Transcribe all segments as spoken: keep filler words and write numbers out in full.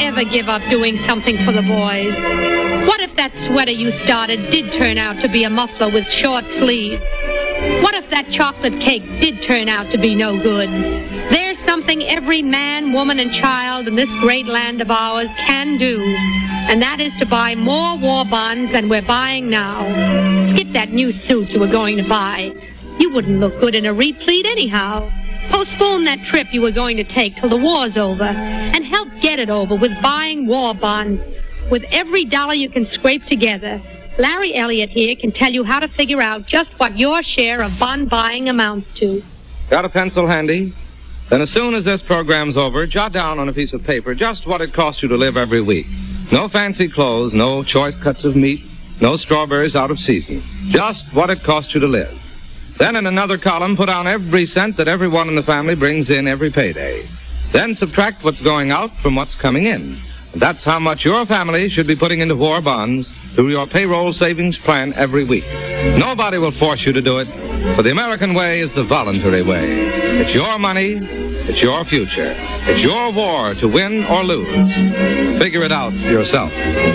ever give up doing something for the boys? What if that sweater you started did turn out to be a muffler with short sleeves? What if that chocolate cake did turn out to be no good? There's something every man, woman, and child in this great land of ours can do, and that is to buy more war bonds than we're buying now. Skip that new suit you were going to buy. You wouldn't look good in a replete anyhow. Postpone that trip you were going to take till the war's over, and help get it over with buying war bonds. With every dollar you can scrape together, Larry Elliott here can tell you how to figure out just what your share of bond buying amounts to. Got a pencil handy? Then as soon as this program's over, jot down on a piece of paper just what it costs you to live every week. No fancy clothes, no choice cuts of meat, no strawberries out of season. Just what it costs you to live. Then in another column, put down every cent that everyone in the family brings in every payday. Then subtract what's going out from what's coming in. That's how much your family should be putting into war bonds through your payroll savings plan every week. Nobody will force you to do it, for the American way is the voluntary way. It's your money, it's your future, it's your war to win or lose. Figure it out yourself.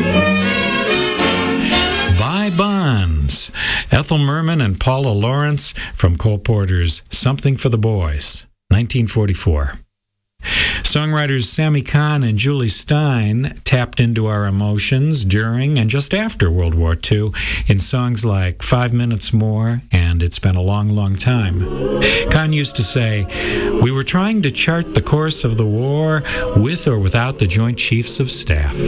Buy bonds. Ethel Merman and Paula Lawrence from Cole Porter's Something for the Boys, nineteen forty-four. Songwriters Sammy Kahn and Julie Stein tapped into our emotions during and just after World War Two in songs like Five Minutes More and It's Been a Long, Long Time. Kahn used to say, "We were trying to chart the course of the war with or without the Joint Chiefs of Staff."